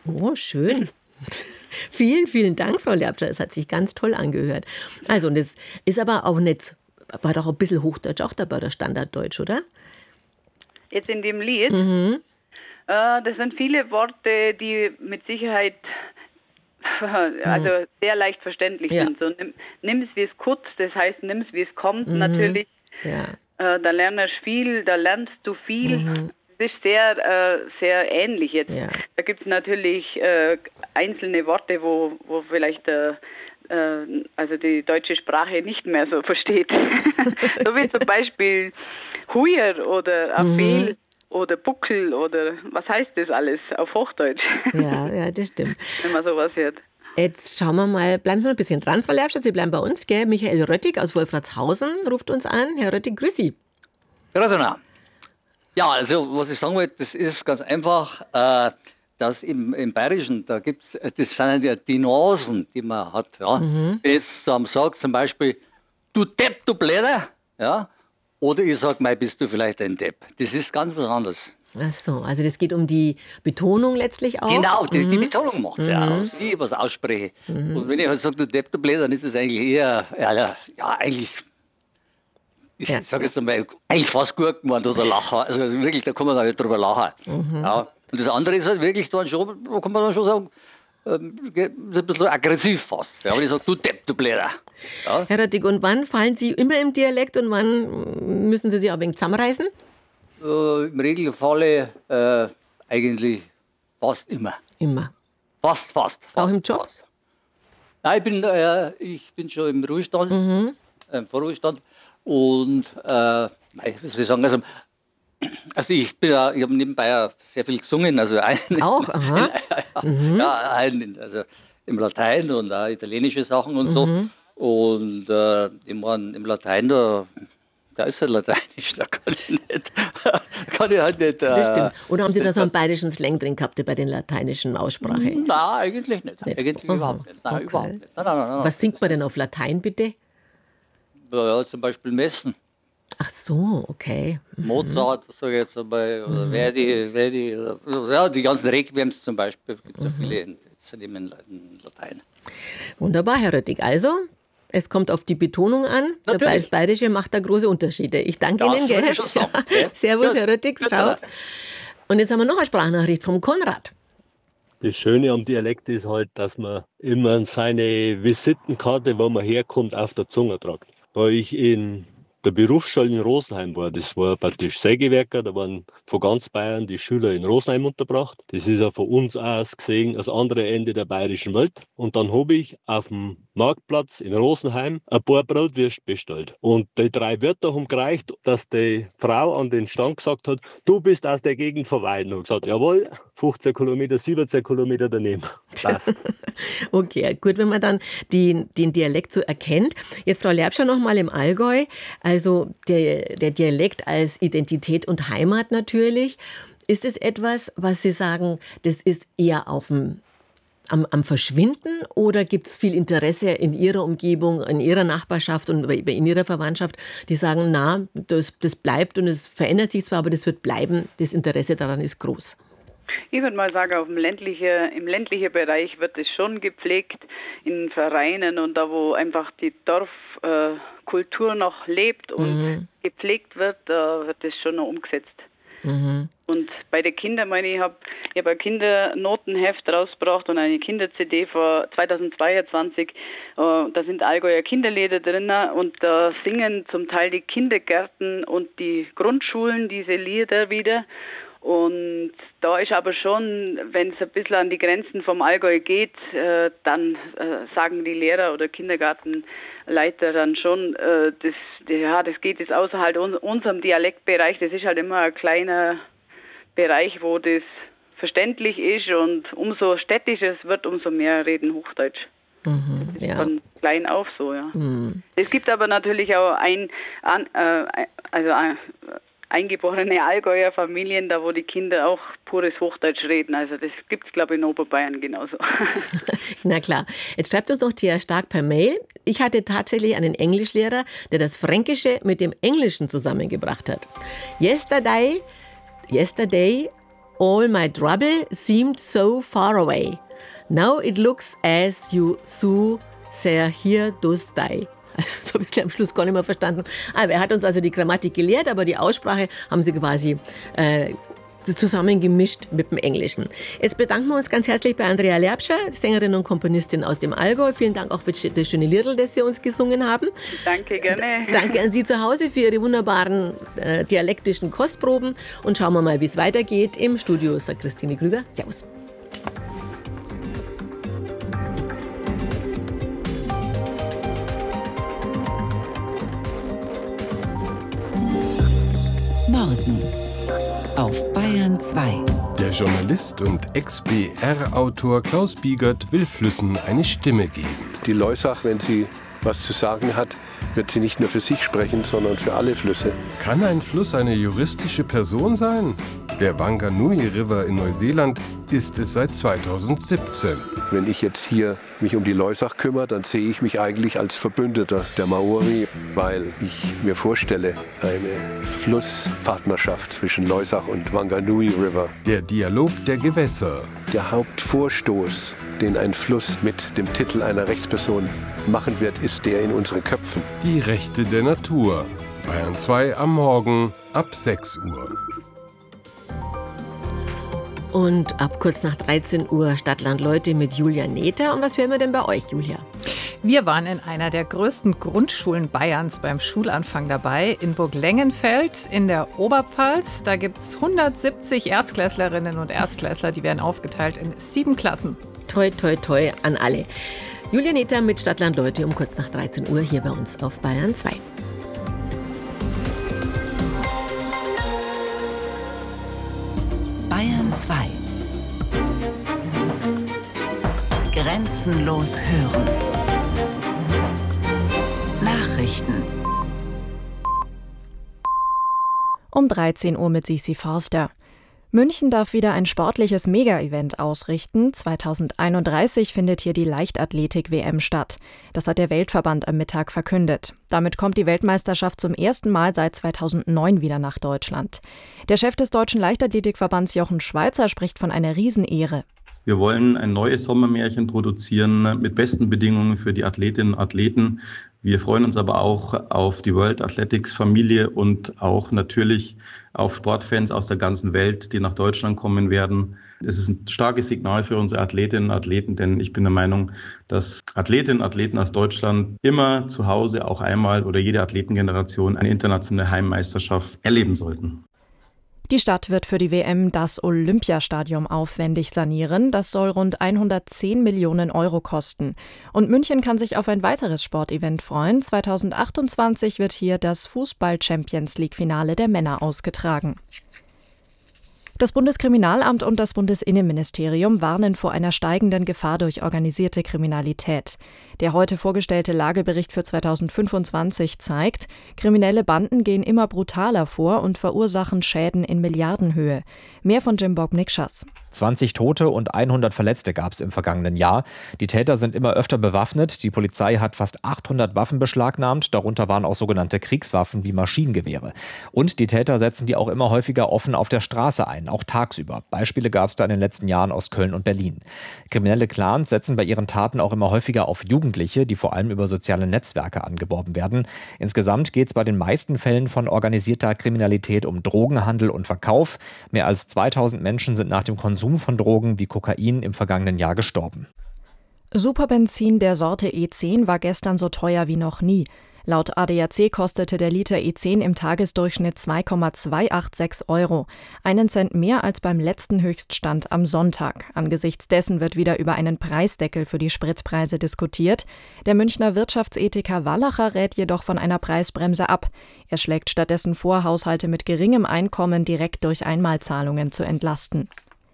Oh, schön. Vielen, vielen Dank, Frau Lerbscher. Es hat sich ganz toll angehört. Also, und es ist aber auch nicht, war doch ein bisschen Hochdeutsch auch dabei, oder Standarddeutsch, oder? Jetzt in dem Lied, das sind viele Worte, die mit Sicherheit also sehr leicht verständlich sind. So, nimm es, wie es kurz, das heißt, nimm es, wie es kommt, natürlich. Ja. Da lernst du viel. Das ist sehr, sehr ähnlich jetzt. Ja. Da gibt es natürlich einzelne Worte, wo vielleicht also die deutsche Sprache nicht mehr so versteht. So wie zum Beispiel Huier oder Affel oder Buckel oder was heißt das alles auf Hochdeutsch? Ja, das stimmt. Wenn man sowas hört. Jetzt schauen wir mal, bleiben Sie noch ein bisschen dran, Frau Lerbscher, Sie bleiben bei uns, gell? Michael Röttig aus Wolfratshausen ruft uns an. Herr Röttig, grüß Sie. Grüß. Ja, also was ich sagen wollte, das ist ganz einfach, dass im Bayerischen, da gibt's, das sind ja die Nasen, die man hat. Ja. Jetzt sagt zum Beispiel, du Depp, du Bläder, ja. Oder ich sage, mei, bist du vielleicht ein Depp. Das ist ganz was anderes. Ach so, also das geht um die Betonung letztlich auch? Genau, die Betonung macht ja aus, wie ich was ausspreche. Und wenn ich halt sage, du Depp, du Bläder, dann ist es eigentlich eher, eigentlich... Ich sage jetzt einmal, eigentlich fast gut gemeint oder lachen. Also wirklich, da kann man da nicht drüber lachen. Ja. Und das andere ist halt wirklich dann schon, da kann man dann schon sagen, ist ein bisschen aggressiv fast. Ja, wenn ich sage, du Depp, du Bläder. Ja. Herr Röttig, und wann fallen Sie immer im Dialekt und wann müssen Sie sich auch ein wenig zusammenreißen? Im Regelfalle eigentlich fast immer. Immer? Fast. Auch im Job? Fast. Nein, ich bin schon im Ruhestand, im Vorruhestand. Und wie soll ich sagen, also ich habe nebenbei sehr viel gesungen, also auch, aha. Also im Latein und auch italienische Sachen und so. Und ich meine, im Latein, da ist halt Lateinisch, da kann ich halt nicht. Das stimmt. Oder haben Sie da so einen bayerischen Slang drin gehabt bei den lateinischen Aussprachen? Nein, eigentlich nicht. Eigentlich überhaupt nicht. Nein, überhaupt nicht. Nein. Was singt man denn auf Latein, bitte? Ja, zum Beispiel Messen. Ach so, okay. Mozart, sage ich jetzt einmal, oder Verdi, ja, die ganzen Requiems zum Beispiel, gibt es ja viele, sind eben in Latein. Wunderbar, Herr Röttig. Also, es kommt auf die Betonung an. Das Bayerische macht da große Unterschiede. Ich danke Ihnen, gell? Ich schon sagen, Servus, Herr Röttig. Ciao. Und jetzt haben wir noch eine Sprachnachricht vom Konrad. Das Schöne am Dialekt ist halt, dass man immer seine Visitenkarte, wo man herkommt, auf der Zunge tragt. Weil ich in der Berufsschule in Rosenheim war, das war praktisch Sägewerker, da waren von ganz Bayern die Schüler in Rosenheim untergebracht. Das ist ja von uns aus gesehen das andere Ende der bayerischen Welt. Und dann habe ich auf dem Marktplatz in Rosenheim ein paar Brotwürste bestellt. Und die 3 Wörter haben gereicht, dass die Frau an den Stand gesagt hat, du bist aus der Gegend von Weiden. Und ich gesagt, jawohl, 15 Kilometer, 17 Kilometer daneben. Passt. Okay, gut, wenn man dann den Dialekt so erkennt. Jetzt Frau Lerbscher noch mal im Allgäu. Also der Dialekt als Identität und Heimat natürlich. Ist es etwas, was Sie sagen, das ist eher am Verschwinden, oder gibt es viel Interesse in Ihrer Umgebung, in Ihrer Nachbarschaft und in Ihrer Verwandtschaft, die sagen, na, das bleibt und es verändert sich zwar, aber das wird bleiben, das Interesse daran ist groß? Ich würde mal sagen, im ländlichen Bereich wird es schon gepflegt, in Vereinen und da, wo einfach die Dorfkultur noch lebt und gepflegt wird, da wird das schon noch umgesetzt. Und bei den Kindern, ich habe ein Kindernotenheft rausgebracht und eine Kinder-CD vor 2022. Da sind Allgäuer Kinderlieder drin und da singen zum Teil die Kindergärten und die Grundschulen diese Lieder wieder. Und da ist aber schon, wenn es ein bisschen an die Grenzen vom Allgäu geht, dann sagen die Lehrer oder Kindergartenleiter dann schon, das geht jetzt außerhalb unserem Dialektbereich. Das ist halt immer ein kleiner Bereich, wo das verständlich ist, und umso städtischer es wird, umso mehr reden Hochdeutsch. Ja. Von klein auf so, ja. Es gibt aber natürlich auch eingeborene Allgäuer Familien, da wo die Kinder auch pures Hochdeutsch reden. Also das gibt es, glaube ich, in Oberbayern genauso. Na klar. Jetzt schreibt uns doch Thea Stark per Mail. Ich hatte tatsächlich einen Englischlehrer, der das Fränkische mit dem Englischen zusammengebracht hat. Yesterday All my trouble seemed so far away. Now it looks as you so sehr here does die. Also das habe ich am Schluss gar nicht mehr verstanden. Aber er hat uns also die Grammatik gelehrt, aber die Aussprache haben sie quasi zusammengemischt mit dem Englischen. Jetzt bedanken wir uns ganz herzlich bei Andrea Lerbscher, Sängerin und Komponistin aus dem Allgäu. Vielen Dank auch für das schöne Liedl, das Sie uns gesungen haben. Danke, gerne. Danke an Sie zu Hause für Ihre wunderbaren dialektischen Kostproben. Und schauen wir mal, wie es weitergeht. Im Studio sagt Christine Krüger. Servus. Morgen auf Bayern 2. Der Journalist und Ex-BR-Autor Klaus Biegert will Flüssen eine Stimme geben. Die Loisach, wenn sie was zu sagen hat, wird sie nicht nur für sich sprechen, sondern für alle Flüsse. Kann ein Fluss eine juristische Person sein? Der Wanganui River in Neuseeland ist es seit 2017. Wenn ich jetzt hier mich um die Loisach kümmere, dann sehe ich mich eigentlich als Verbündeter der Maori, weil ich mir vorstelle, eine Flusspartnerschaft zwischen Loisach und Wanganui River. Der Dialog der Gewässer. Der Hauptvorstoß, den ein Fluss mit dem Titel einer Rechtsperson machen wird, ist der in unseren Köpfen. Die Rechte der Natur. Bayern 2 am Morgen ab 6 Uhr. Und ab kurz nach 13 Uhr Stadtland Leute mit Julia Nether. Und was hören wir denn bei euch, Julia? Wir waren in einer der größten Grundschulen Bayerns beim Schulanfang dabei, in Burglengenfeld in der Oberpfalz. Da gibt es 170 Erstklässlerinnen und Erstklässler, die werden aufgeteilt in 7 Klassen. Toi, toi, toi an alle. Julia Nether mit Stadtland Leute um kurz nach 13 Uhr hier bei uns auf Bayern 2. Bayern 2. Grenzenlos hören. Nachrichten. Um 13 Uhr mit Sisi Forster. München darf wieder ein sportliches Mega-Event ausrichten. 2031 findet hier die Leichtathletik-WM statt. Das hat der Weltverband am Mittag verkündet. Damit kommt die Weltmeisterschaft zum ersten Mal seit 2009 wieder nach Deutschland. Der Chef des Deutschen Leichtathletikverbands Jochen Schweizer spricht von einer Riesenehre. Wir wollen ein neues Sommermärchen produzieren mit besten Bedingungen für die Athletinnen und Athleten. Wir freuen uns aber auch auf die World Athletics Familie und auch natürlich auf Sportfans aus der ganzen Welt, die nach Deutschland kommen werden. Es ist ein starkes Signal für unsere Athletinnen und Athleten, denn ich bin der Meinung, dass Athletinnen und Athleten aus Deutschland immer zu Hause auch einmal oder jede Athletengeneration eine internationale Heimmeisterschaft erleben sollten. Die Stadt wird für die WM das Olympiastadion aufwendig sanieren. Das soll rund 110 Millionen Euro kosten. Und München kann sich auf ein weiteres Sportevent freuen. 2028 wird hier das Fußball-Champions-League-Finale der Männer ausgetragen. Das Bundeskriminalamt und das Bundesinnenministerium warnen vor einer steigenden Gefahr durch organisierte Kriminalität. Der heute vorgestellte Lagebericht für 2025 zeigt, kriminelle Banden gehen immer brutaler vor und verursachen Schäden in Milliardenhöhe. Mehr von Jim Bob-Nikschas. 20 Tote und 100 Verletzte gab es im vergangenen Jahr. Die Täter sind immer öfter bewaffnet. Die Polizei hat fast 800 Waffen beschlagnahmt. Darunter waren auch sogenannte Kriegswaffen wie Maschinengewehre. Und die Täter setzen die auch immer häufiger offen auf der Straße ein, auch tagsüber. Beispiele gab es da in den letzten Jahren aus Köln und Berlin. Kriminelle Clans setzen bei ihren Taten auch immer häufiger auf Jugendliche, die vor allem über soziale Netzwerke angeworben werden. Insgesamt geht es bei den meisten Fällen von organisierter Kriminalität um Drogenhandel und Verkauf. Mehr als 2000 Menschen sind nach dem Konsum von Drogen wie Kokain im vergangenen Jahr gestorben. Superbenzin der Sorte E10 war gestern so teuer wie noch nie. Laut ADAC kostete der Liter E10 im Tagesdurchschnitt 2,286 €, einen Cent mehr als beim letzten Höchststand am Sonntag. Angesichts dessen wird wieder über einen Preisdeckel für die Spritpreise diskutiert. Der Münchner Wirtschaftsethiker Wallacher rät jedoch von einer Preisbremse ab. Er schlägt stattdessen vor, Haushalte mit geringem Einkommen direkt durch Einmalzahlungen zu entlasten.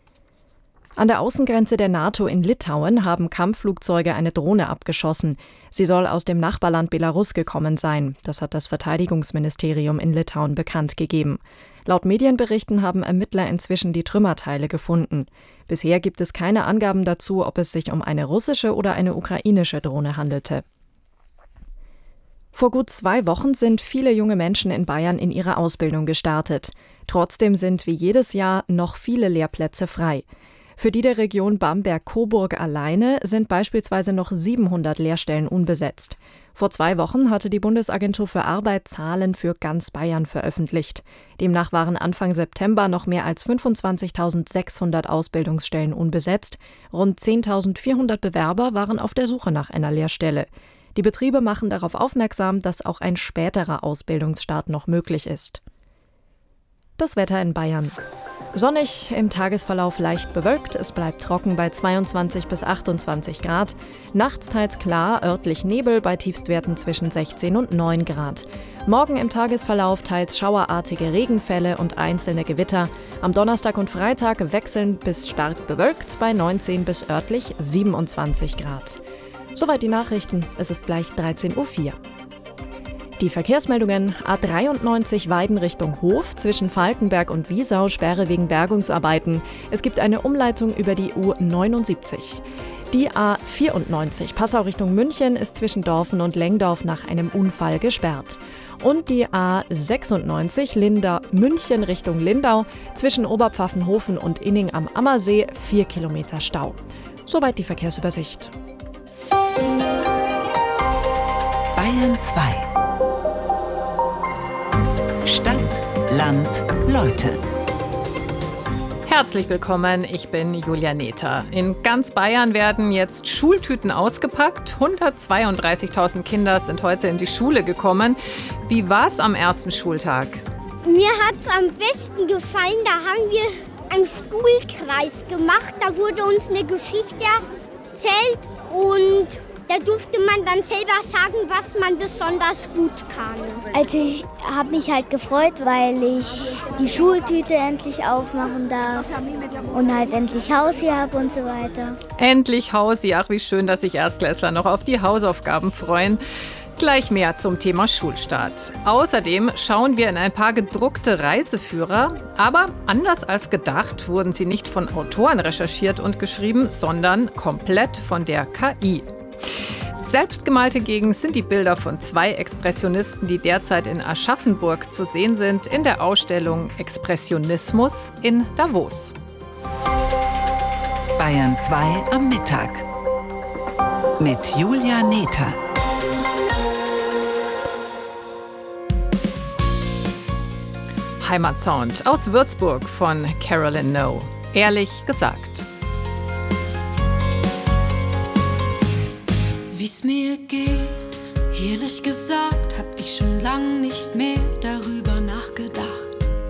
An der Außengrenze der NATO in Litauen haben Kampfflugzeuge eine Drohne abgeschossen. Sie soll aus dem Nachbarland Belarus gekommen sein. Das hat das Verteidigungsministerium in Litauen bekannt gegeben. Laut Medienberichten haben Ermittler inzwischen die Trümmerteile gefunden. Bisher gibt es keine Angaben dazu, ob es sich um eine russische oder eine ukrainische Drohne handelte. Vor gut 2 Wochen sind viele junge Menschen in Bayern in ihre Ausbildung gestartet. Trotzdem sind wie jedes Jahr noch viele Lehrplätze frei. Für die der Region Bamberg-Coburg alleine sind beispielsweise noch 700 Lehrstellen unbesetzt. Vor 2 Wochen hatte die Bundesagentur für Arbeit Zahlen für ganz Bayern veröffentlicht. Demnach waren Anfang September noch mehr als 25.600 Ausbildungsstellen unbesetzt. Rund 10.400 Bewerber waren auf der Suche nach einer Lehrstelle. Die Betriebe machen darauf aufmerksam, dass auch ein späterer Ausbildungsstart noch möglich ist. Das Wetter in Bayern. Sonnig, im Tagesverlauf leicht bewölkt, es bleibt trocken bei 22 bis 28 Grad. Nachts teils klar, örtlich Nebel bei Tiefstwerten zwischen 16 und 9 Grad. Morgen im Tagesverlauf teils schauerartige Regenfälle und einzelne Gewitter. Am Donnerstag und Freitag wechselnd bis stark bewölkt bei 19 bis örtlich 27 Grad. Soweit die Nachrichten, es ist gleich 13.04 Uhr. Die Verkehrsmeldungen: A93 Weiden Richtung Hof, zwischen Falkenberg und Wiesau Sperre wegen Bergungsarbeiten. Es gibt eine Umleitung über die U79. Die A94 Passau Richtung München ist zwischen Dorfen und Lengdorf nach einem Unfall gesperrt. Und die A96 München Richtung Lindau, zwischen Oberpfaffenhofen und Inning am Ammersee 4 Kilometer Stau. Soweit die Verkehrsübersicht. Bayern 2. Stadt, Land, Leute. Herzlich willkommen, ich bin Julia Nether. In ganz Bayern werden jetzt Schultüten ausgepackt. 132.000 Kinder sind heute in die Schule gekommen. Wie war's am ersten Schultag? Mir hat's am besten gefallen, da haben wir einen Stuhlkreis gemacht. Da wurde uns eine Geschichte erzählt und da durfte man dann selber sagen, was man besonders gut kann. Also ich habe mich halt gefreut, weil ich die Schultüte endlich aufmachen darf und halt endlich Hausi habe und so weiter. Endlich Hausi, ach wie schön, dass sich Erstklässler noch auf die Hausaufgaben freuen. Gleich mehr zum Thema Schulstart. Außerdem schauen wir in ein paar gedruckte Reiseführer. Aber anders als gedacht wurden sie nicht von Autoren recherchiert und geschrieben, sondern komplett von der KI. Selbstgemalte Gegend sind die Bilder von 2 Expressionisten, die derzeit in Aschaffenburg zu sehen sind, in der Ausstellung Expressionismus in Davos. Bayern 2 am Mittag mit Julia Nether. Heimatsound aus Würzburg von Carolyn No. Ehrlich gesagt. Wie's mir geht, ehrlich gesagt, hab ich schon lang nicht mehr darüber nachgedacht.